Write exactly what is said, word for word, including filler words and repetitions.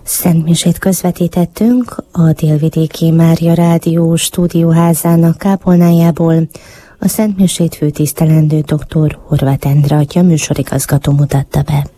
Szentmisét közvetítettünk a Délvidéki Mária Rádió stúdióházának kápolnájából. A szentmisét főtisztelendő dr. Horváth Endre atya műsorigazgató mutatta be.